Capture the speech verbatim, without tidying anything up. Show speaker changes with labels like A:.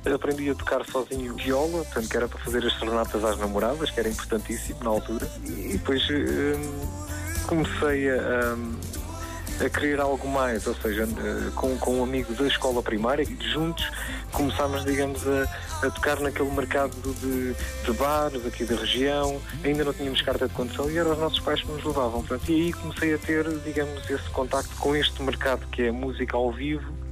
A: Aprendi a tocar sozinho viola, portanto, que era para fazer as serenatas às namoradas, que era importantíssimo na altura. E depois hum, comecei a, a querer algo mais, ou seja, com, com um amigo da escola primária, e juntos começámos, digamos, a, a tocar naquele mercado de, de bares aqui da região. Ainda não tínhamos carta de condução e eram os nossos pais que nos levavam. Portanto, e aí comecei a ter, digamos, esse contacto com este mercado que é a música ao vivo,